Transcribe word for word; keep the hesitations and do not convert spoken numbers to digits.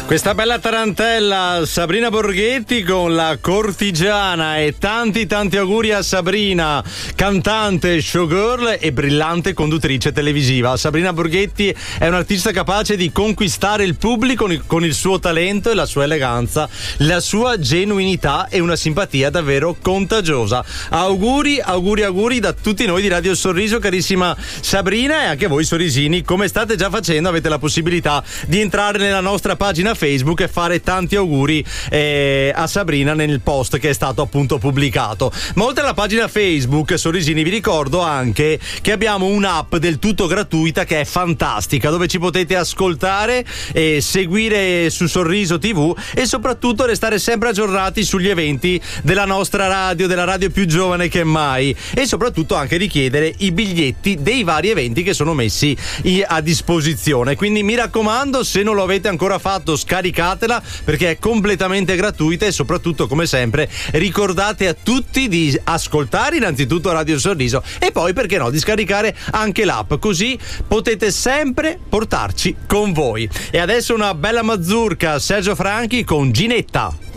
Questa bella tarantella Sabrina Borghetti con La Cortigiana, e tanti tanti auguri a Sabrina, cantante, showgirl e brillante conduttrice televisiva. Sabrina Borghetti è un'artista capace di conquistare il pubblico con il suo talento e la sua eleganza, la sua genuinità e una simpatia davvero contagiosa. Auguri, auguri, auguri da tutti noi di Radio Sorriso, carissima Sabrina, e anche voi sorrisini, come state già facendo, avete la possibilità di entrare nella nostra pagina Facebook e fare tanti auguri eh, a Sabrina nel post che è stato appunto pubblicato. Ma oltre alla pagina Facebook Sorrisini, vi ricordo anche che abbiamo un'app del tutto gratuita che è fantastica, dove ci potete ascoltare e seguire su Sorriso tivù e soprattutto restare sempre aggiornati sugli eventi della nostra radio, della radio più giovane che mai, e soprattutto anche richiedere i biglietti dei vari eventi che sono messi a disposizione. Quindi mi raccomando, se non lo avete ancora fatto, scaricatela perché è completamente gratuita, e soprattutto, come sempre, ricordate a tutti di ascoltare innanzitutto Radio Sorriso e poi, perché no, di scaricare anche l'app, così potete sempre portarci con voi. E adesso una bella mazurka, Sergio Franchi con Ginetta.